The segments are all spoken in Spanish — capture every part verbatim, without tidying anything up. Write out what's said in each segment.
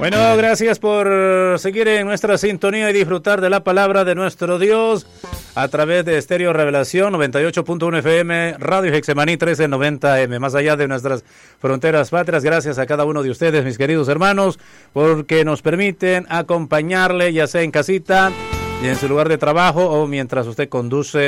Bueno, gracias por seguir en nuestra sintonía y disfrutar de la palabra de nuestro Dios a través de Estéreo Revelación noventa y ocho punto uno F M, Radio Getsemaní trece noventa M, más allá de nuestras fronteras patrias. Gracias a cada uno de ustedes, mis queridos hermanos, porque nos permiten acompañarle, ya sea en casita y en su lugar de trabajo o mientras usted conduce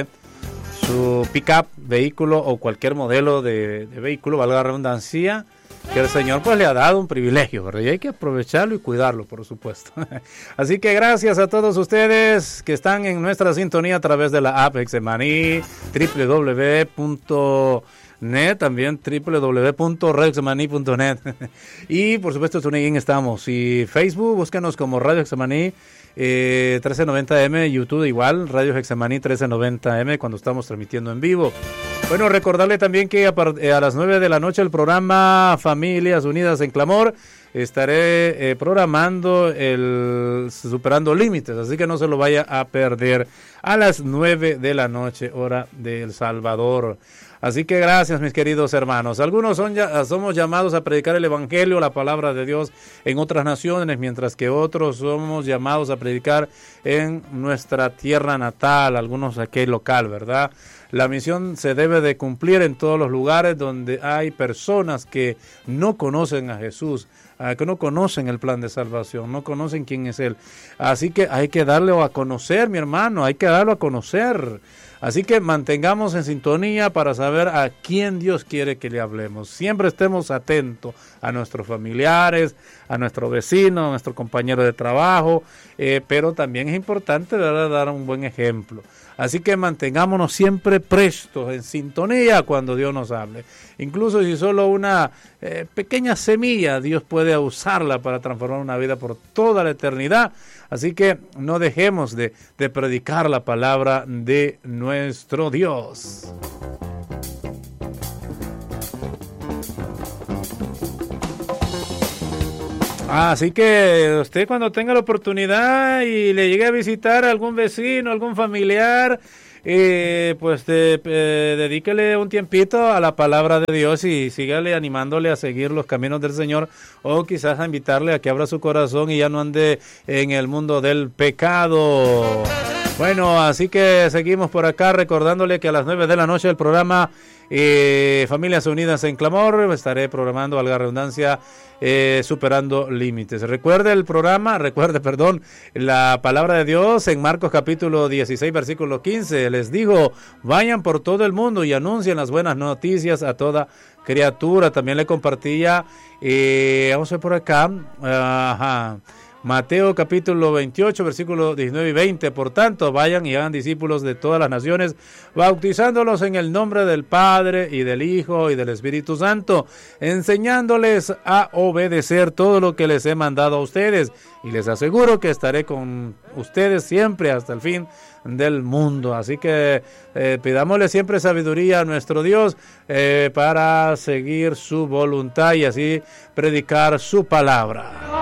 su pick-up, vehículo o cualquier modelo de, de vehículo, valga la redundancia, que el Señor pues le ha dado un privilegio, ¿verdad? Y hay que aprovecharlo y cuidarlo, por supuesto. Así que gracias a todos ustedes que están en nuestra sintonía a través de la app Getsemaní, doble u doble u doble u punto net, también doble u doble u doble u punto radio getsemaní punto net. Y por supuesto TuneIn estamos. Y Facebook, búscanos como Radio Getsemaní eh, trece noventa M, YouTube igual, Radio Getsemaní trece noventa M cuando estamos transmitiendo en vivo. Bueno, recordarle también que a, a las nueve de la noche el programa Familias Unidas en Clamor estaré eh, programando el Superando Límites, así que no se lo vaya a perder a las nueve de la noche, hora de El Salvador. Así que gracias, mis queridos hermanos. Algunos son ya, somos llamados a predicar el Evangelio, la palabra de Dios en otras naciones, mientras que otros somos llamados a predicar en nuestra tierra natal, algunos aquí local, ¿verdad? La misión se debe de cumplir en todos los lugares donde hay personas que no conocen a Jesús, que no conocen el plan de salvación, no conocen quién es Él. Así que hay que darlo a conocer, mi hermano, hay que darlo a conocer. Así que mantengamos en sintonía para saber a quién Dios quiere que le hablemos. Siempre estemos atentos a nuestros familiares, a nuestro vecino, a nuestro compañero de trabajo, eh, pero también es importante, ¿verdad?, dar un buen ejemplo. Así que mantengámonos siempre prestos, en sintonía cuando Dios nos hable. Incluso si solo una eh, pequeña semilla, Dios puede usarla para transformar una vida por toda la eternidad. Así que no dejemos de, de predicar la palabra de nuestro Dios. Así que usted cuando tenga la oportunidad y le llegue a visitar a algún vecino, algún familiar, eh, pues eh, eh, dedíquele un tiempito a la palabra de Dios y sígale animándole a seguir los caminos del Señor, o quizás a invitarle a que abra su corazón y ya no ande en el mundo del pecado. Bueno, así que seguimos por acá recordándole que a las nueve de la noche el programa eh, Familias Unidas en Clamor, estaré programando, valga la redundancia, eh, Superando Límites. Recuerde el programa, recuerde, perdón, la palabra de Dios en Marcos capítulo dieciséis, versículo quince. Les digo, vayan por todo el mundo y anuncien las buenas noticias a toda criatura. También le compartía, eh, vamos a ver por acá, ajá. Mateo capítulo veintiocho, versículos diecinueve y veinte. Por tanto, vayan y hagan discípulos de todas las naciones, bautizándolos en el nombre del Padre y del Hijo y del Espíritu Santo, enseñándoles a obedecer todo lo que les he mandado a ustedes. Y les aseguro que estaré con ustedes siempre hasta el fin del mundo. Así que eh, pidámosle siempre sabiduría a nuestro Dios eh, para seguir su voluntad y así predicar su palabra.